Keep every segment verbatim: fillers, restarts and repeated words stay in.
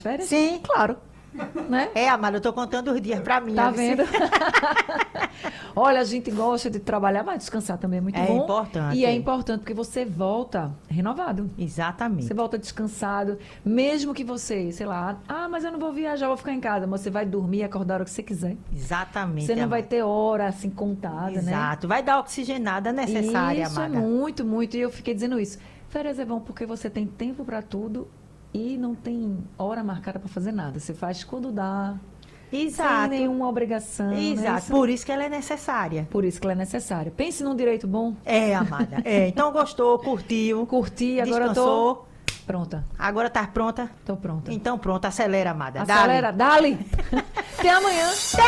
Férias? Sim. Claro. Né? É, Amada, eu tô contando os dias pra mim. Tá ó, vendo? Olha, a gente gosta de trabalhar, mas descansar também é muito É bom. importante. E é importante porque você volta renovado. Exatamente. Você volta descansado, mesmo que você, sei lá, ah, mas eu não vou viajar, vou ficar em casa. Mas você vai dormir e acordar a hora que você quiser. Exatamente. Você não vai Amada. ter hora assim contada, né? Exato. Vai dar a oxigenada necessária, Isso Amada. é muito, muito. E eu fiquei dizendo isso. Férias é bom porque você tem tempo para tudo e não tem hora marcada para fazer nada. Você faz quando dá, Exato. sem nenhuma obrigação. Exato. Né? Isso- Por isso que ela é necessária. Por isso que ela é necessária. Pense num direito bom. É, Amada. É, então gostou, curtiu. Curti, agora eu tô Descansou. pronta. Agora tá pronta? Tô pronta. Então pronto, acelera, Amada. Acelera, dale. Até amanhã. Até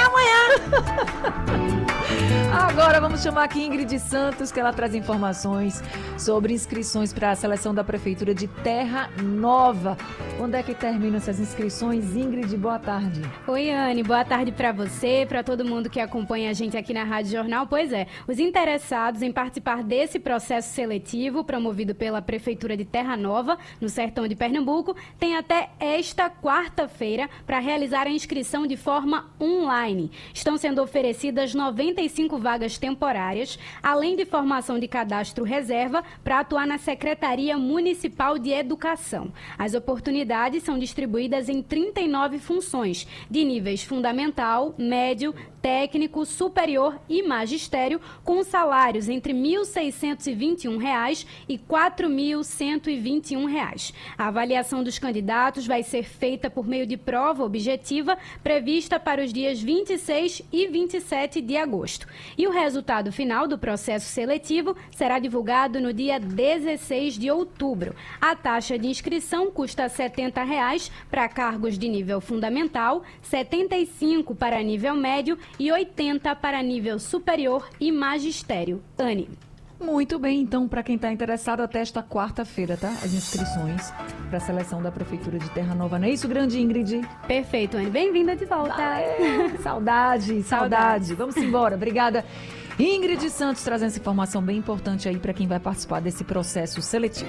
amanhã. Agora vamos chamar aqui Ingrid Santos, que ela traz informações sobre inscrições para a seleção da Prefeitura de Terra Nova. Quando é que terminam essas inscrições? Ingrid, boa tarde. Oi, Anne, boa tarde para você, para todo mundo que acompanha a gente aqui na Rádio Jornal. Pois é, os interessados em participar desse processo seletivo promovido pela Prefeitura de Terra Nova, no sertão de Pernambuco, têm até esta quarta-feira para realizar a inscrição de forma online. Estão sendo oferecidas noventa e cinco vagas temporárias, além de formação de cadastro reserva para atuar na Secretaria Municipal de Educação. As oportunidades são distribuídas em trinta e nove funções, de níveis fundamental, médio, técnico, superior e magistério, com salários entre mil seiscentos e vinte e um reais e quatro mil cento e vinte e um reais. A avaliação dos candidatos vai ser feita por meio de prova objetiva prevista para os dias vinte e seis e vinte e sete de agosto. E o resultado final do processo seletivo será divulgado no dia dezesseis de outubro. A taxa de inscrição custa setenta reais para cargos de nível fundamental, setenta e cinco para nível médio e oitenta para nível superior e magistério. Anne. Muito bem, então, para quem está interessado, até esta quarta-feira, tá? As inscrições para a seleção da Prefeitura de Terra Nova. Não é isso, grande Ingrid? Perfeito, Anne. Bem-vinda de volta. Aê, saudade, saudade. Vamos embora. Obrigada. Ingrid Santos trazendo essa informação bem importante aí para quem vai participar desse processo seletivo.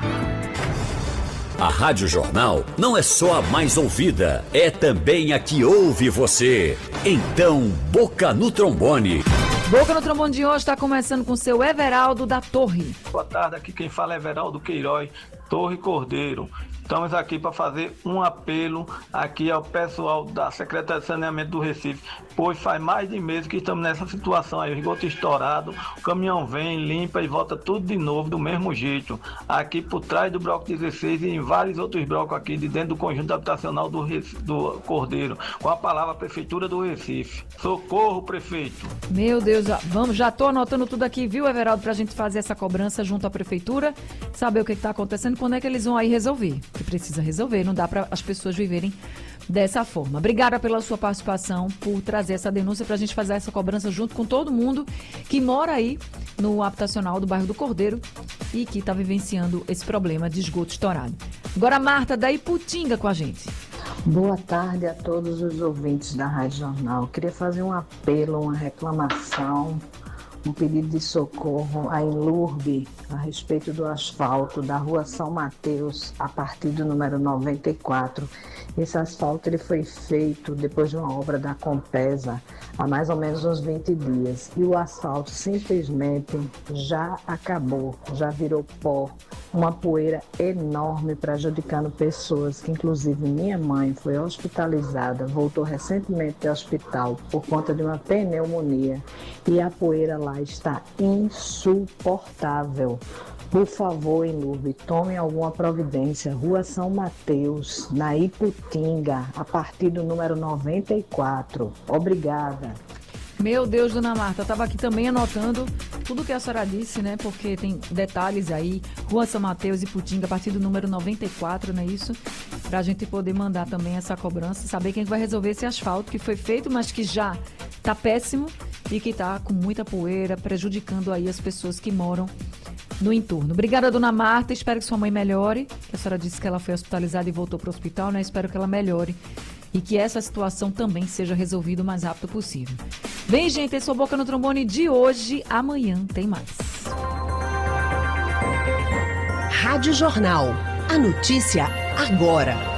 A Rádio Jornal não é só a mais ouvida, é também a que ouve você. Então, boca no trombone. Boca no trombone de hoje está começando com o seu Everaldo da Torre. Boa tarde, aqui quem fala é Everaldo Queiroz, Torre Cordeiro. Estamos aqui para fazer um apelo aqui ao pessoal da Secretaria de Saneamento do Recife, pois faz mais de mês que estamos nessa situação aí, o esgoto estourado, o caminhão vem, limpa e volta tudo de novo do mesmo jeito. Aqui por trás do bloco dezesseis e em vários outros blocos aqui de dentro do conjunto habitacional do, Recife, do Cordeiro, com a palavra Prefeitura do Recife. Socorro, prefeito! Meu Deus, já- vamos, já estou anotando tudo aqui, viu, Everaldo, para a gente fazer essa cobrança junto à Prefeitura, saber o que está acontecendo, quando é que eles vão aí resolver. Que precisa resolver, não dá para as pessoas viverem dessa forma. Obrigada pela sua participação, por trazer essa denúncia para a gente fazer essa cobrança junto com todo mundo que mora aí no habitacional do bairro do Cordeiro e que está vivenciando esse problema de esgoto estourado. Agora a Marta da Iputinga com a gente. Boa tarde a todos os ouvintes da Rádio Jornal. Eu queria fazer um apelo, uma reclamação, um pedido de socorro à Enlurbe a respeito do asfalto da rua São Mateus, a partir do número noventa e quatro. Esse asfalto ele foi feito depois de uma obra da Compesa há mais ou menos uns vinte dias. E o asfalto simplesmente já acabou, já virou pó, uma poeira enorme prejudicando pessoas, que inclusive minha mãe foi hospitalizada, voltou recentemente do hospital por conta de uma pneumonia. E a poeira lá está insuportável. Por favor, Enlurbe, tomem alguma providência. Rua São Mateus, na Iputinga, a partir do número noventa e quatro. Obrigada. Meu Deus, dona Marta, eu estava aqui também anotando tudo que a senhora disse, né? Porque tem detalhes aí, Rua São Mateus e Iputinga, a partir do número noventa e quatro, não é isso? Pra gente poder mandar também essa cobrança, saber quem vai resolver esse asfalto que foi feito, mas que já tá péssimo e que tá com muita poeira, prejudicando aí as pessoas que moram no entorno. Obrigada, dona Marta, espero que sua mãe melhore. A senhora disse que ela foi hospitalizada e voltou para o hospital, né? Espero que ela melhore e que essa situação também seja resolvida o mais rápido possível. Bem, gente, esse é o Boca no Trombone de hoje. Amanhã tem mais. Rádio Jornal. A notícia agora.